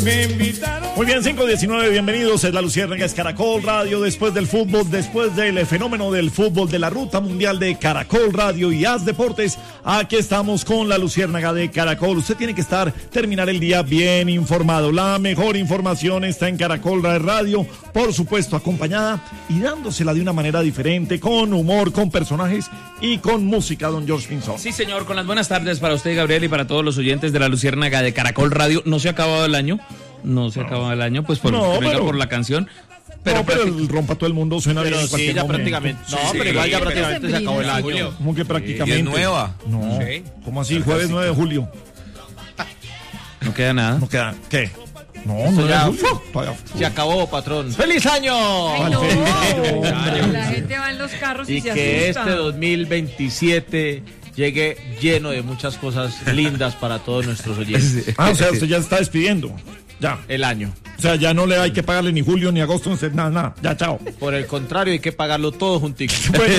Muy bien, 5:19, bienvenidos. Es La Luciérnaga, es Caracol Radio. Después del fútbol, después del fenómeno del fútbol, de la ruta mundial de Caracol Radio y Haz Deportes, aquí estamos con La Luciérnaga de Caracol. Usted tiene que terminar el día bien informado. La mejor información está en Caracol Radio, por supuesto, acompañada y dándosela de una manera diferente, con humor, con personajes y con música, don George Pinzón. Sí, señor, con las buenas tardes para usted, Gabriel, y para todos los oyentes de La Luciérnaga de Caracol Radio. No se ha acabado el año. No se acaba el año, pues por la canción. Pero el Rompa Todo el Mundo suena bien. Pero sí, ya prácticamente. No, pero igual ya prácticamente se acabó el año. ¿Cómo que prácticamente? ¿Es nueva? No. Sí. ¿Cómo así? Jueves 9 de julio. No queda nada. ¿No queda qué? No, ya, se acabó, patrón. ¡Feliz año! Ay, no. La gente va en los carros y se asusta. Que este 2027 llegue lleno de muchas cosas lindas para todos nuestros oyentes. O sea, usted ya se está despidiendo. Ya. El año. O sea, ya no le hay que pagarle ni julio ni agosto, nada. Ya, chao. Por el contrario, hay que pagarlo todo juntico.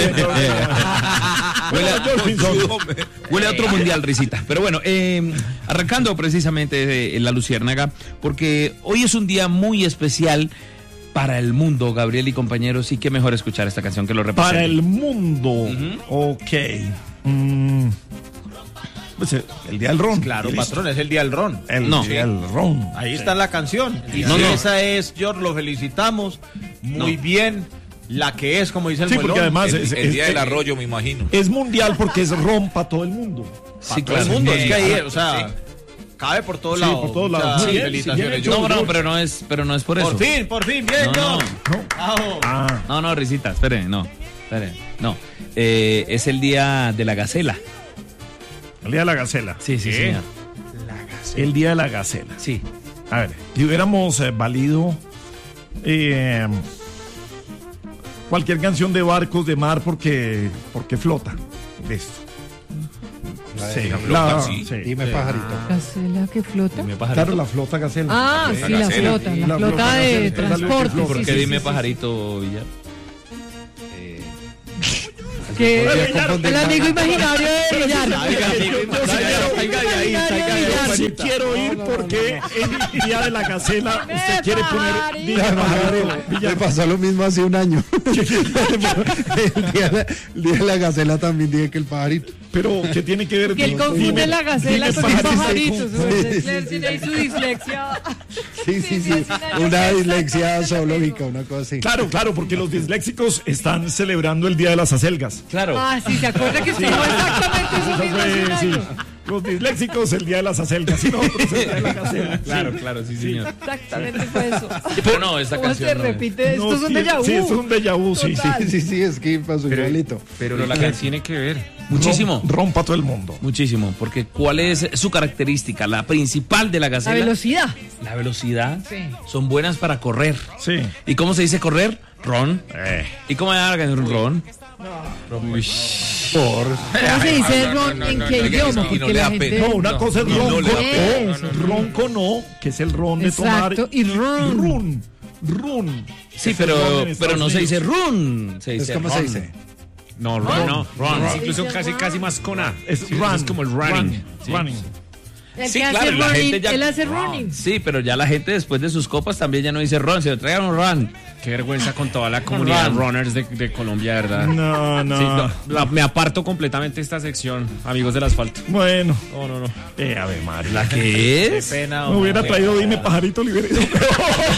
Huele a otro mundial, risita. Pero bueno, arrancando precisamente La Luciérnaga, porque hoy es un día muy especial para el mundo, Gabriel y compañeros, y qué mejor escuchar esta canción que lo representa. Para el mundo, ok. Pues el día del ron. Claro, patrón, es el día del ron. El día del ron. Ahí está la canción. Y esa es, George, lo felicitamos. Muy bien. La que es, como dice el Muelón. porque además el día del arroyo, me imagino. Es mundial porque es ron para todo el mundo. Sí, claro. Todo el mundo. Es que ahí, o sea, cabe por todos lados. Por todos lados. Sí, felicitaciones. Pero no es por eso. Por fin, bien, No, risita, espere. No. Es el día de la gacela. El día de la gacela. Sí, señor. El día de la gacela. Sí. A ver, si hubiéramos valido cualquier canción de barcos de mar porque flota. Listo. Sí. Dime pajarito. ¿Gacela que flota? Claro, la flota gacela. Ah, sí, la flota. La flota de transporte. ¿Por qué dime pajarito, Villar? Que el amigo imaginario de Villar. Sí quiero ir porque el día de la gacela usted quiere poner Villar. Me pasó lo mismo hace un año. El día de la gacela también dije que el pajarito. Pero ¿qué tiene que ver? Que él confunde la gacela con el pajarito. Tiene ahí su dislexia. Sí. Una dislexia zoológica, una cosa así. Claro, porque los disléxicos están celebrando el día de las acelgas. Claro. Ah, sí, ¿se acuerda que usted no exactamente eso mismo hace un año? Los disléxicos el día de las acelgas y nosotros el día de la gacela. Claro, sí, señor. Exactamente fue eso. Pero no, esta ¿Cómo canción se repite? Esto es un déjà vu. Sí, es un déjà vu, Sí, es que pasó igualito. Pero la canción tiene que ver. Muchísimo. Rompa todo el mundo. Muchísimo, porque ¿cuál es su característica? La principal de la gacela. La velocidad. La velocidad. Sí. Son buenas para correr. Sí. ¿Y cómo se dice correr? Ron. ¿Y cómo se llama la canción? Ron. ¿Cómo se dice ron? ¿En qué idioma? Porque la gente... No, una cosa es ronco no, que es el ron de tomar. Exacto, y ron. Sí, pero no se dice run. Se dice ¿Cómo se dice? No, ron. Incluso casi más con A. Es run. Es como el running. Running. Sí, claro, la gente ya... Él hace running. Sí, pero ya la gente después de sus copas también ya no dice ron, se lo traigan un run. Qué vergüenza con toda la comunidad de runners de Colombia, ¿verdad? No. Sí, me aparto completamente de esta sección, amigos del asfalto. Bueno. No. A ver, Mario. ¿La qué es? Qué pena. Me hubiera traído Dime Pajarito Liberado.